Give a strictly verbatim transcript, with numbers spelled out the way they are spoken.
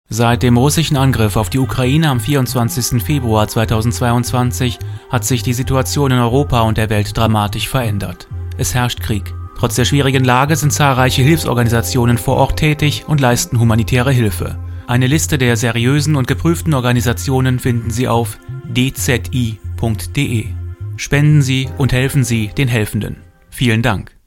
Seit dem russischen Angriff auf die Ukraine am vierundzwanzigsten Februar zweitausendzweiundzwanzig hat sich die Situation in Europa und der Welt dramatisch verändert. Es herrscht Krieg. Trotz der schwierigen Lage sind zahlreiche Hilfsorganisationen vor Ort tätig und leisten humanitäre Hilfe. Eine Liste der seriösen und geprüften Organisationen finden Sie auf d z i punkt d e. Spenden Sie und helfen Sie den Helfenden. Vielen Dank.